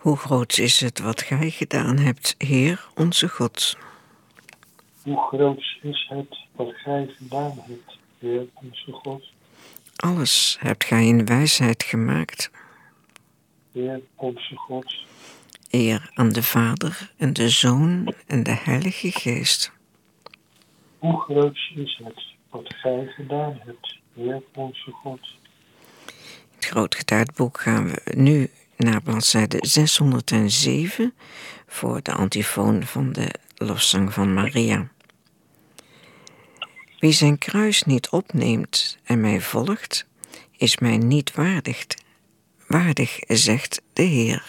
Hoe groot is het wat gij gedaan hebt, Heer onze God? Hoe groot is het wat gij gedaan hebt, Heer onze God? Alles hebt gij in wijsheid gemaakt. Heer onze God. Eer aan de Vader en de Zoon en de Heilige Geest. Hoe groot is het wat gij gedaan hebt, Heer onze God? In het Grootgetuigdboek gaan we nu naar bladzijde 607 voor de antifoon van de lofzang van Maria. Wie zijn kruis niet opneemt en mij volgt, is mij niet waardig, zegt de Heer.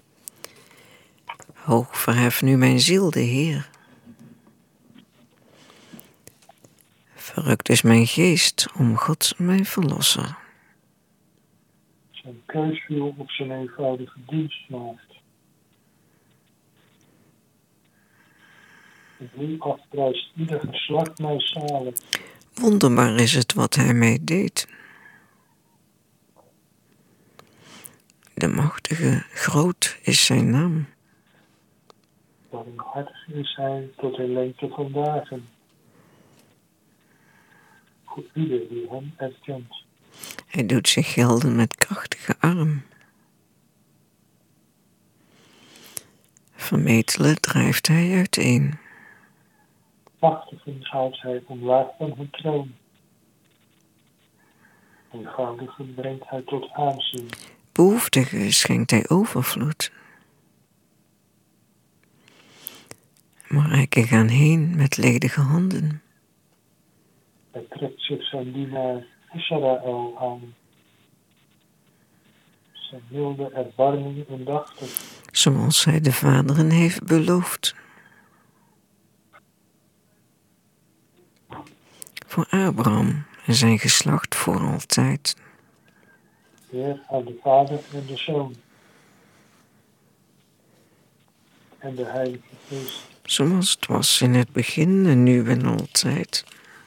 Hoog verhef nu mijn ziel de Heer. Verrukt is mijn geest om God mijn verlosser. Zijn keus viel op zijn eenvoudige dienstmaagd. En wie afprijst ieder geslacht mij zalig. Wonderbaar is het wat hij mij deed. De machtige, groot is zijn naam. Barmhartig is hij tot in lengte van dagen. Voor ieder die hem erkent. Hij doet zich gelden met krachtige arm. Vermetelen drijft hij uiteen. Machtigen haalt hij omlaag van hun troon. Eenvoudigen brengt hij tot aanzien. Behoeftigen schenkt hij overvloed. Maar rijken gaan heen met ledige handen. Hij trekt zich zijn dienaar Israël aan. Zijn milde erbarming indachtig. Zoals hij de vaderen heeft beloofd. Voor Abraham en zijn geslacht voor altijd. Heer aan de Vader en de Zoon. En de Heilige Geest. Zoals het was in het begin en nu en altijd.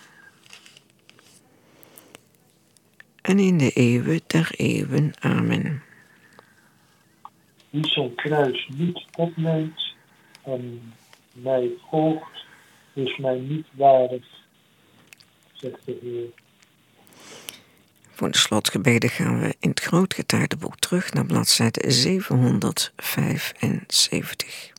En in de eeuwen der eeuwen. Amen. Wie zijn kruis niet opneemt en mij volgt, is mij niet waardig, zegt de Heer. Voor de slotgebeden gaan we in het Grootgetuigdboek terug naar bladzijde 775.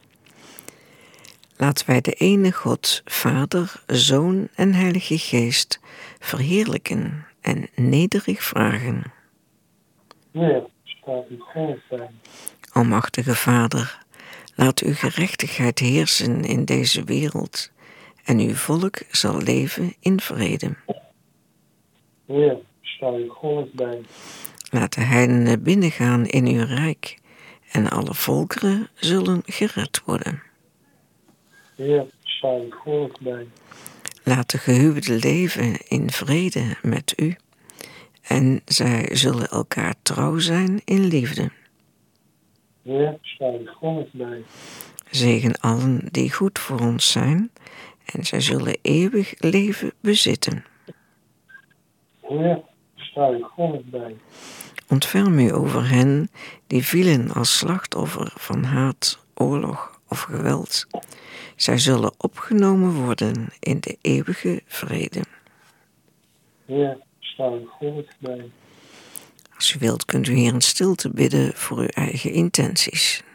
Laten wij de ene God, Vader, Zoon en Heilige Geest verheerlijken en nederig vragen. Heer, sta u God bij. Almachtige Vader, laat uw gerechtigheid heersen in deze wereld en uw volk zal leven in vrede. Heer, sta u God bij. Laat de heidenen binnengaan in uw rijk en alle volkeren zullen gered worden. Heer, sta u God bij. Laat de gehuwden leven in vrede met u en zij zullen elkaar trouw zijn in liefde. Heer, sta u God bij. Zegen allen die goed voor ons zijn en zij zullen eeuwig leven bezitten. Heer, sta u God bij. Ontferm u over hen die vielen als slachtoffer van haat, oorlog of geweld. Zij zullen opgenomen worden in de eeuwige vrede. Heer, sta u God bij. Als u wilt kunt u hier in stilte bidden voor uw eigen intenties.